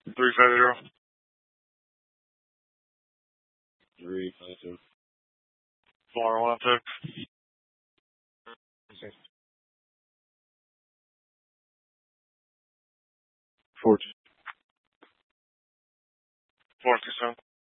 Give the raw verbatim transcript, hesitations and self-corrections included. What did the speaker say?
Three five zero. Three five zero. Four one six. Four two. Four two seven.